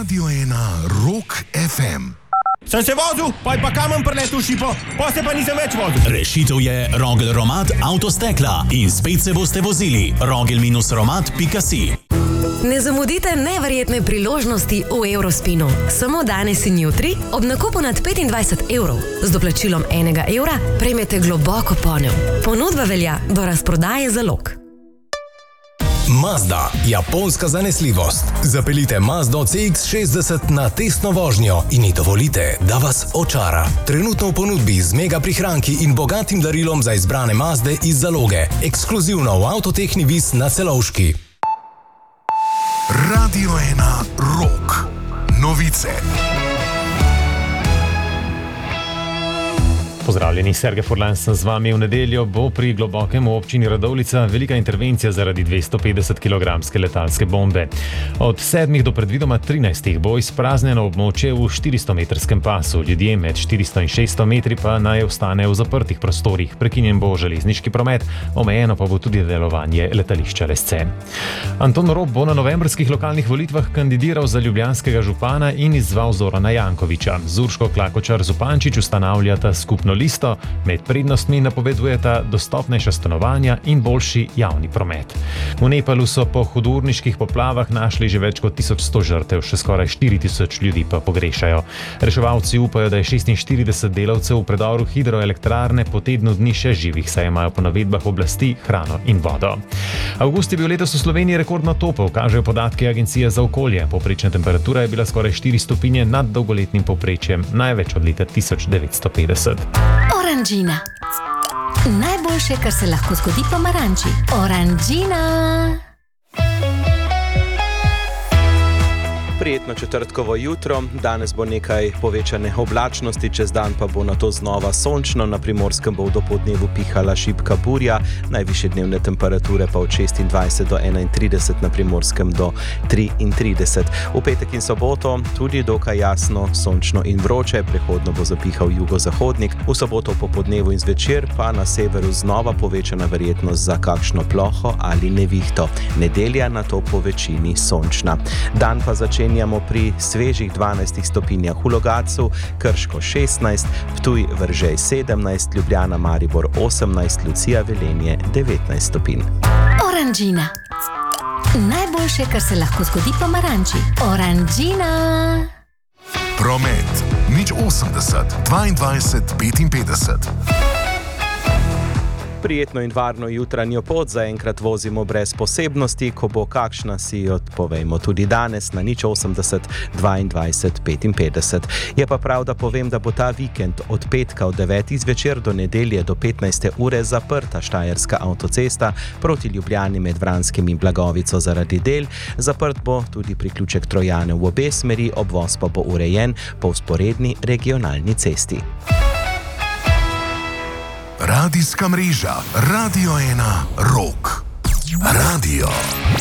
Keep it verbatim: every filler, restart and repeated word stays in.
Radio ena Rock ef em. Sem se vozil, pa je pa kamen preletel šipo, pa se pa nisem več vozil. Rešitev je Rogel Romat Avtostekla in spet se boste vozili. rogel romat pika si. Ne zamudite neverjetne priložnosti v Eurospinu. Samo danes in jutri ob nakupu nad petindvajset evrov z doplačilom enega evra prejmete globoko ponev. Ponudba velja do razprodaje zalog. Mazda, japonska zanesljivost. Zapeljite Mazdo C X šestdeset na testno vožnjo in ji dovolite, da vas očara. Trenutno v ponudbi z mega prihranki in bogatim darilom za izbrane Mazde iz zaloge. Ekskluzivno v Avtotehni Vis na Celovški. Radio ena Rock. Novice. Pozdravljeni, Sergej Furlan sem z vami. V nedeljo bo pri Globokem v občini Radovljica velika intervencija zaradi dvesto petdeset kilogramske letalske bombe. Od sedmih do predvidoma trinajstih bo izpraznjeno območje v štiristometrskem pasu. Ljudje med štiristo in šeststo metri pa naj ostanejo v zaprtih prostorih. Prekinjen bo železniški promet, omejeno pa bo tudi delovanje letališča Lesce. Anton Rop bo na novembrskih lokalnih volitvah kandidiral za ljubljanskega župana in izzval Zorana Jankovića. Z Urško Klakočar Zupančič ustanavljata skupno listo, med prednostmi napovedujeta dostopnejša stanovanja in boljši javni promet. V Nepalu so po hudourniških poplavah našli že več kot tisoč sto žrtev, še skoraj štiri tisoč ljudi pa pogrešajo. Reševalci upajo, da je šestinštirideset delavcev v predoru hidroelektrarne po tednu dni še živih, saj imajo po navedbah oblasti hrano in vodo. Avgust je bil letos v Sloveniji rekordno topel, kažejo podatke Agencije za okolje. Povprečna temperatura je bila skoraj štiri stopinje nad dolgoletnim povprečjem, največ od leta tisoč devetsto petdeset. Oranžina. Najboljše, kar se lahko zgodi pomaranči. Oranžina. Prijetno četrtkovo jutro, danes bo nekaj povečane oblačnosti, čez dan pa bo nato znova sončno, na Primorskem bo v dopoldnevu pihala šibka burja, najvišje dnevne temperature pa od šestindvajset do enaintrideset, na Primorskem do triintrideset. V petek in soboto tudi dokaj jasno, sončno in vroče, prehodno bo zapihal jugozahodnik, v soboto popodnevu in zvečer pa na severu znova povečana verjetnost za kakšno ploho ali nevihto. Nedelja nato po večini sončna. Dan pa začenja pri svežih dvanajstih stopinjah v Logatcu, Krško šestnajst, Ptuj, Veržej sedemnajst, Ljubljana, Maribor osemnajst, Lucija, Velenje devetnajst stopinj. Oranžina. Najboljše, kar se lahko zgodi pomaranči. Oranžina. Promet. Nič osemdeset, dvaindvajset, petinpetdeset. Prijetno in varno jutranjo pot zaenkrat vozimo brez posebnosti, ko bo kakšna, si odpovejmo tudi danes na nič osemdeset, dvaindvajset, petinpetdeset. Je pa prav, da povem, da bo ta vikend od petka od devetih zvečer do nedelje do petnajste ure zaprta Štajerska avtocesta proti Ljubljani med Vranskim in Blagovico zaradi del. Zaprt bo tudi priključek Trojane v obe smeri, obvoz pa bo urejen po vzporedni regionalni cesti. Radijska mreža Radio ena Rock. Radio